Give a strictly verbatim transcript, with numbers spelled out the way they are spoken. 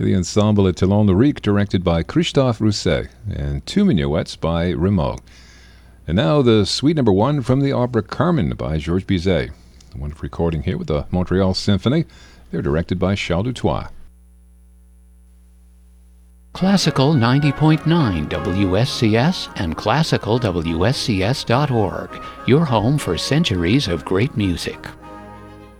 The ensemble at Toulon Lyrique, directed by Christophe Rousset, and two minuets by Rameau. And now the suite number one from the opera Carmen by Georges Bizet. A wonderful recording here with the Montreal Symphony. They're directed by Charles Dutoit. Classical ninety point nine W S C S and classical W S C S dot org, your home for centuries of great music.